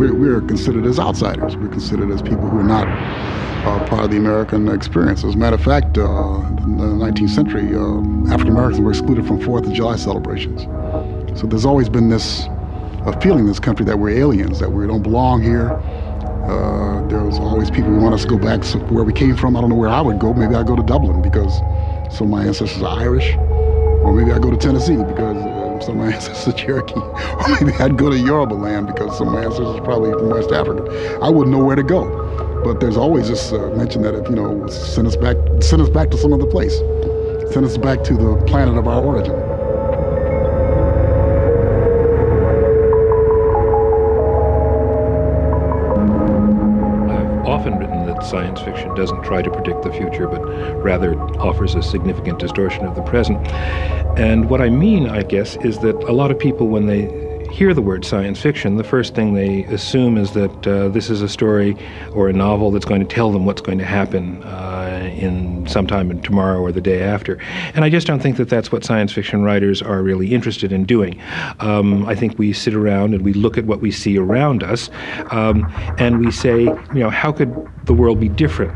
we're considered as outsiders. We're considered as people who are not part of the American experience. As a matter of fact, in the 19th century, African Americans were excluded from 4th of July celebrations. So there's always been this feeling in this country that we're aliens, that we don't belong here. There's always people who want us to go back to where we came from. I don't know where I would go. Maybe I'd go to Dublin because some of my ancestors are Irish. Or maybe I'd go to Tennessee because some of my ancestors are Cherokee. Or maybe I'd go to Yoruba land because some of my ancestors are probably from West Africa. I wouldn't know where to go. But there's always this mention that if, send us back to some other place. Send us back to the planet of our origin. Often written that science fiction doesn't try to predict the future, but rather offers a significant distortion of the present. And what I mean, I guess, is that a lot of people, when they hear the word science fiction, the first thing they assume is that this is a story or a novel that's going to tell them what's going to happen in sometime tomorrow or the day after. And I just don't think that that's what science fiction writers are really interested in doing. I think we sit around and we look at what we see around us, and we say, how could the world be different?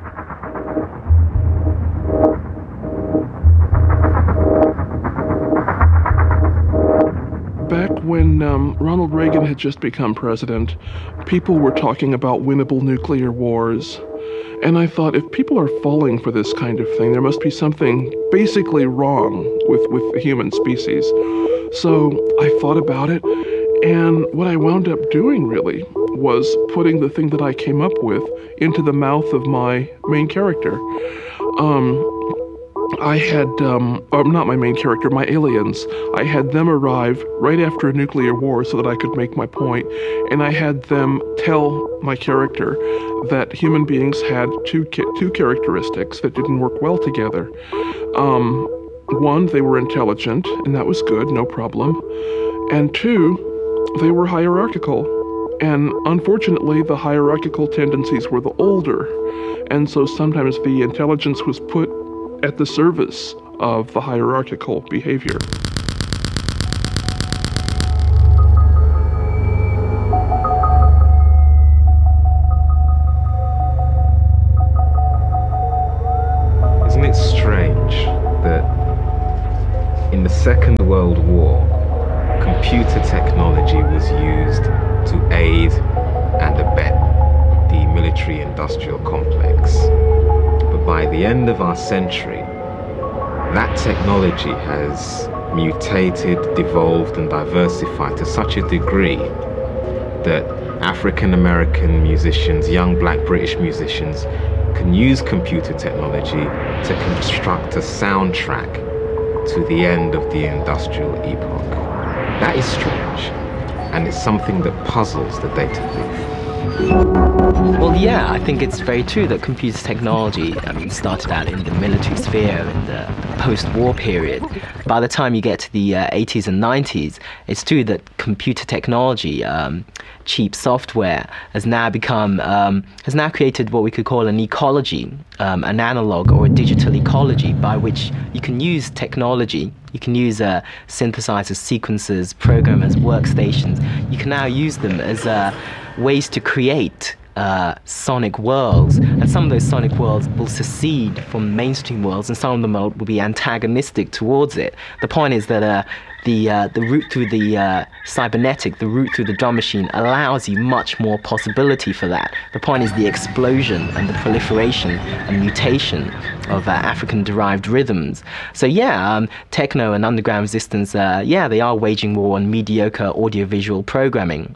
Back when Ronald Reagan had just become president, people were talking about winnable nuclear wars. And I thought, if people are falling for this kind of thing, there must be something basically wrong with the human species. So I thought about it, and what I wound up doing, really, was putting the thing that I came up with into the mouth of my main character. I had, not my main character, my aliens. I had them arrive right after a nuclear war so that I could make my point, and I had them tell my character that human beings had two characteristics that didn't work well together. One, they were intelligent, and that was good, no problem. And two, they were hierarchical. And unfortunately, the hierarchical tendencies were the older. And so sometimes the intelligence was put at the service of the hierarchical behavior. Isn't it strange that in the Second World War, computer technology was used to aid and abet the military-industrial complex? But by the end of our century, that technology has mutated, devolved, and diversified to such a degree that African American musicians, young black British musicians, can use computer technology to construct a soundtrack to the end of the industrial epoch. That is strange, and it's something that puzzles the data thief. Well, yeah, I think it's very true that computer technology, started out in the military sphere in the post-war period. By the time you get to the 80s and 90s, it's true that computer technology, cheap software, has now created what we could call an ecology, an analog or a digital ecology by which you can use technology. You can use synthesizers, sequencers, programmers, workstations. You can now use them as ways to create sonic worlds, and some of those sonic worlds will secede from mainstream worlds, and some of them will be antagonistic towards it. The point is that the route through the cybernetic, the route through the drum machine, allows you much more possibility for that. The point is the explosion and the proliferation and mutation of African-derived rhythms. So yeah, techno and underground resistance, they are waging war on mediocre audiovisual programming.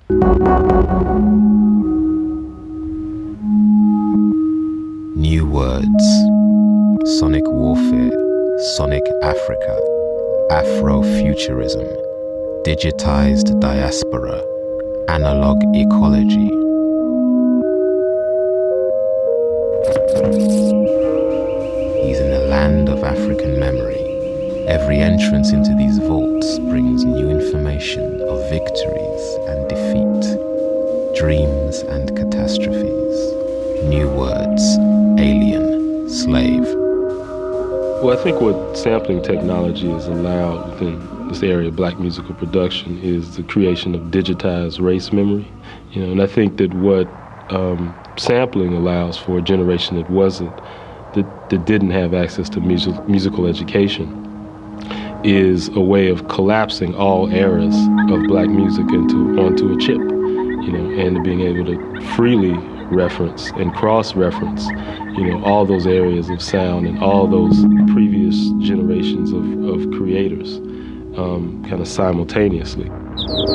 New words, sonic warfare, sonic Africa, Afrofuturism, digitized diaspora, analog ecology. He's in a land of African memory. Every entrance into these vaults brings new information of victories and defeat, dreams and catastrophes, new words, alien, slave. Well, I think what sampling technology has allowed within this area of black musical production is the creation of digitized race memory. And I think that what sampling allows for a generation that didn't have access to musical education is a way of collapsing all eras of black music onto a chip, and being able to freely reference and cross-reference, all those areas of sound and all those previous generations of creators kind of simultaneously.